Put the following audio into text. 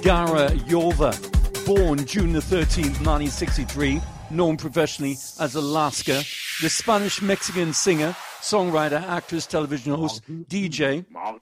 Gara Yova, born June the 13th, 1963, known professionally as Alaska, the Spanish-Mexican singer, songwriter, actress, television host, DJ,